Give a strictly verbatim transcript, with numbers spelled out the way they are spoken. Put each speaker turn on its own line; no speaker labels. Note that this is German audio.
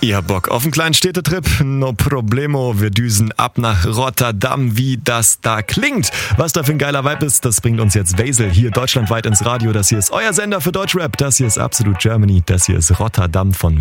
Ihr habt Bock auf einen kleinen Städtetrip? No problemo, wir düsen ab nach Rotterdam, wie das da klingt. Was da für ein geiler Vibe ist, das bringt uns jetzt Basil hier deutschlandweit ins Radio. Das hier ist euer Sender für Deutschrap, das hier ist Absolute Germany, das hier ist Rotterdam von